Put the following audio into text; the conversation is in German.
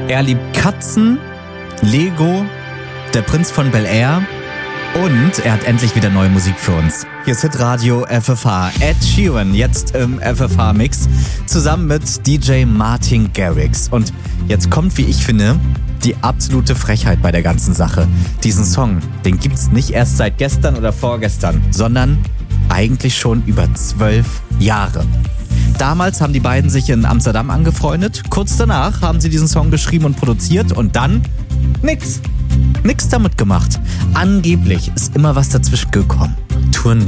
Er liebt Katzen, Lego, der Prinz von Bel-Air und er hat endlich wieder neue Musik für uns. Hier ist Hitradio FFH. Ed Sheeran, jetzt im FFH-Mix, zusammen mit DJ Martin Garrix. Und jetzt kommt, wie ich finde, die absolute Frechheit bei der ganzen Sache. Diesen Song, den gibt's nicht erst seit gestern oder vorgestern, sondern eigentlich schon über 12 Jahre. Damals haben die beiden sich in Amsterdam angefreundet. Kurz danach haben sie diesen Song geschrieben und produziert und dann nix damit gemacht. Angeblich ist immer was dazwischen gekommen. Touren